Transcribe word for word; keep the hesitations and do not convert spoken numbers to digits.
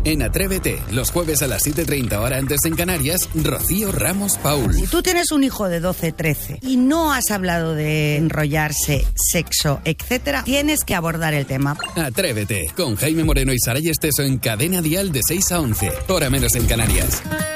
En Atrévete, los jueves a las siete y treinta hora antes en Canarias, Rocío Ramos Paul. Si tú tienes un hijo de doce, trece y no has hablado de enrollarse, sexo, etcétera, tienes que abordar el tema. Atrévete, con Jaime Moreno y Saray Esteso en Cadena Dial de seis a once, hora menos en Canarias.